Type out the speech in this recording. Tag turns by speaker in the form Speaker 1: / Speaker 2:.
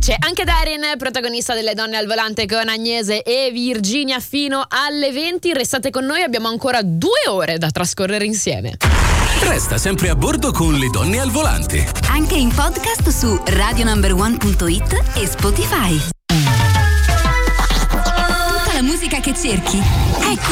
Speaker 1: C'è anche Darin, protagonista delle Donne al Volante con Agnese e Virginia fino alle 20. Restate con noi, abbiamo ancora 2 ore da trascorrere insieme.
Speaker 2: Resta sempre a bordo con le Donne al Volante.
Speaker 3: Anche in podcast su radionumber1.it e Spotify. Tutta la musica che cerchi è qui.